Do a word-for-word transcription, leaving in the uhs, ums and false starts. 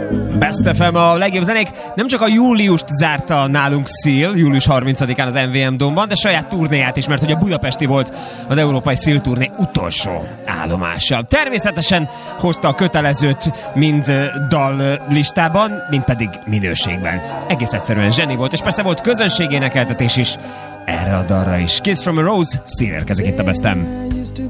Best ef em a legjobb zenék. Nem csak a júliust zárta nálunk Seal, július harmincadikán az em vé em Domban, de saját turnéját is, mert hogy a budapesti volt az európai Seal turné utolsó állomása. Természetesen hozta a kötelezőt mind dal listában, mind pedig minőségben. Egész egyszerűen zseni volt, és persze volt közönségénekeltetés is erre a dalra is. Kiss from a Rose, Seal érkezik itt a Best em.